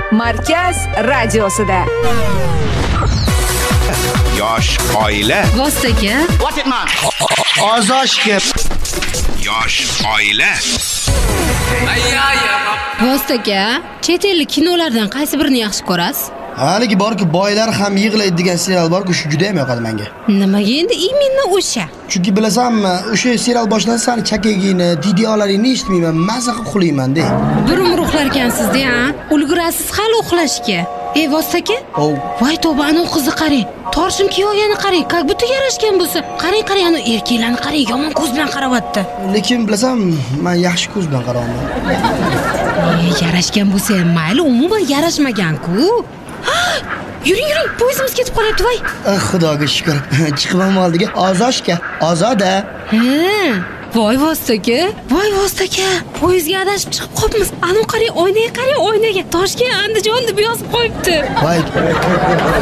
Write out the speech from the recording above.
Markaz radiosida. Yosh oila. Vostaga. Ozoshga. Yosh oila. Vostaga. Chet ellik kinolardan qaysi birini yaxshi ko'rasiz? Haligi borki, boylar ham yig'laydi degan serial bor-ku, shu juda ham yoqadi menga. Nimaga endi imенно o'sha? Chunki bilasanmi, o'sha serial boshlasa sani chakagingni, DDOlaringni eshitmayman, maza qilib uxlayman-da. Bir umruqlar ekansizda, ha? Ulgurasiz hali uxlashga. Vostaga? Voy tavba, ana qizni qarang. Torshim kiyogani qarang, как будто yarashgan bo'lsa. Qarang, ana erkaklarni qarang, yomon ko'z bilan qarayapti. Lekin bilasan, men yaxshi ko'z bilan qarayman. Yarashgan bo'lsa, mayli, umuman yarashmagan-ku. Yuring, poyezdimiz ketib qolyapti, voy. Xudoga shukr. Chiqmam oldiga Ozoshga, Ozoda. Voy Vostaga. Poyezdga adashib chiqib qolibmiz. Ana qarang, oynaga. Toshkent, Andijon deb yozib qo'yibdi. Voy.